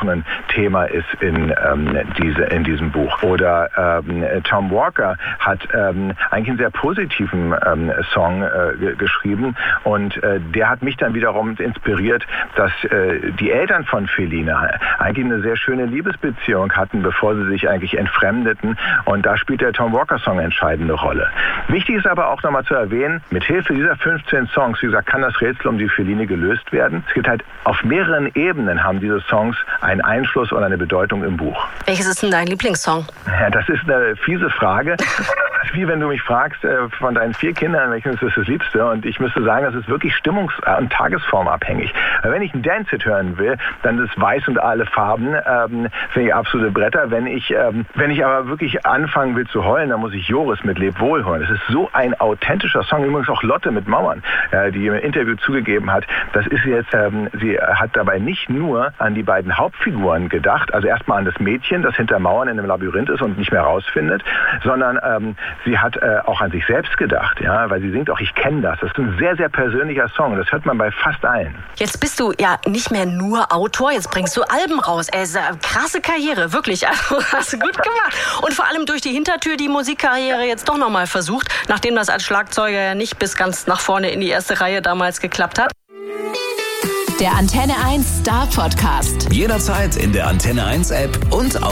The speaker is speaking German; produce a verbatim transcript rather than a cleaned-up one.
angesprochenen Thema ist in, ähm, diese, in diesem Buch. Oder ähm, Tom Walker hat ähm, eigentlich einen sehr positiven ähm, Song äh, g- geschrieben und äh, der hat mich dann wiederum inspiriert, dass äh, die Eltern von Feline eigentlich eine sehr schöne Liebesbeziehung hatten, bevor sie sich eigentlich entfremdeten, und da spielt der Tom Walker Song eine entscheidende Rolle. Wichtig ist aber auch nochmal zu erwähnen, mit Hilfe dieser fünfzehn Songs, wie gesagt, kann das Rätsel um die Feline gelöst werden. Es gibt halt auf mehreren Ebenen haben diese Songs einen Einfluss und eine Bedeutung im Buch. Welches ist denn dein Lieblingssong? Ja, das ist eine fiese Frage. Das ist wie wenn du mich fragst, äh, von deinen vier Kindern, welches ist das Liebste? Und ich müsste sagen, das ist wirklich stimmungs- und tagesformabhängig. Weil wenn ich einen Dance-Hit hören will, dann ist weiß und alle Farben, ähm, finde ich absolute Bretter. Wenn ich, ähm, wenn ich aber wirklich anfangen will zu heulen, dann muss ich Joris mit Leb wohl hören. Das ist so ein authentischer Song. Übrigens auch Lotte mit Mauern, äh, die im Interview zugegeben hat, das ist jetzt, ähm, sie hat dabei nicht nur an die beiden Hauptfiguren gedacht, also erstmal an das Mädchen, das hinter Mauern in einem Labyrinth ist und nicht mehr rausfindet, sondern ähm, sie hat äh, auch an sich selbst gedacht, ja, weil sie singt auch, ich kenne das. Das ist ein sehr, sehr persönlicher Song. Das hört man bei fast allen. Jetzt bist du ja nicht mehr nur Autor, jetzt bringst du Alben raus. Ey, krasse Karriere, wirklich. Also, hast du gut gemacht. Und vor allem durch die Hintertür die Musikkarriere jetzt doch nochmal versucht, nachdem das als Schlagzeuger ja nicht bis ganz nach vorne in die erste Reihe damals geklappt hat. Der Antenne eins Star Podcast. Jederzeit in der Antenne eins App und